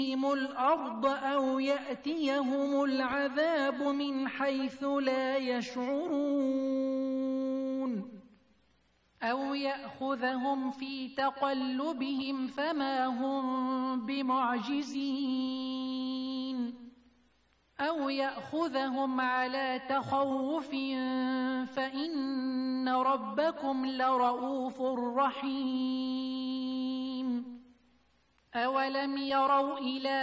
الأرض أو يأتيهم العذاب من حيث لا يشعرون أو يأخذهم في تقلبهم فما هم بمعجزين أو يأخذهم على تخوف فإن ربكم لرؤوف رحيم أولم يروا إلى